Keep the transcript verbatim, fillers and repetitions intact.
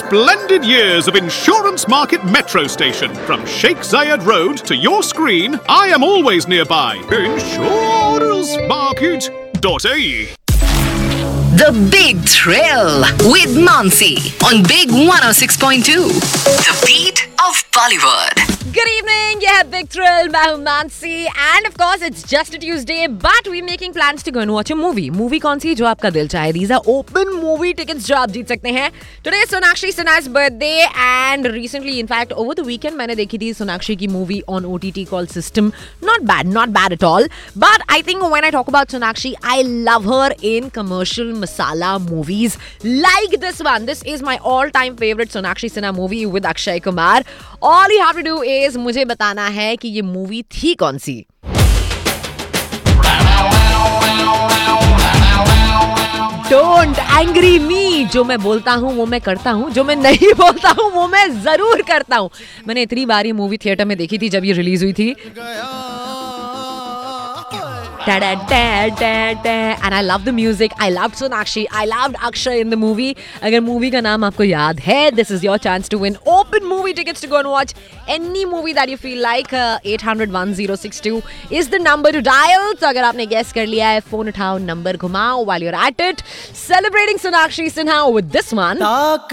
splendid years of Insurance Market Metro Station. From Sheikh Zayed Road to your screen, I am always nearby. Insurance Market dot A E. The Big Thrill with Mansi on Big one oh six point two. The beat of Bollywood. Good evening, ये है Big Thrill, मैं हूँ Mansi and of course it's just a Tuesday but we're making plans to go and watch a movie. Movie कौन सी जो आपका दिल चाहे. These are open movie tickets जो आप जीत सकते हैं. Today is Sonakshi Sinha's birthday and recently in fact over the weekend मैंने देखी थी Sonakshi की movie on O T T called System. Not bad, not bad at all. But I think when I talk about Sonakshi, I love her in commercial masala movies like this one. This is my all-time favorite Sonakshi Sinha movie with Akshay Kumar. All you have to do is मुझे बताना है कि ये movie थी कौन सी. Don't angry me. जो मैं बोलता हूँ वो मैं करता हूँ, जो मैं नहीं बोलता हूँ वो मैं जरूर करता हूँ. मैंने इतनी बार ये मूवी थिएटर में देखी थी जब ये रिलीज हुई थी. Da, da, da, da, da. And I love the music. I loved Sonakshi. I loved Akshay in the movie. अगर मूवी का नाम आपको याद है, this is your chance to win open movie tickets to go and watch any movie that you feel like. uh, eight hundred one oh six two is the number to dial. तो अगर आपने guess कर लिया है, phone उठाओ, number घुमाओ while you're at it. Celebrating Sonakshi Sinha with this one.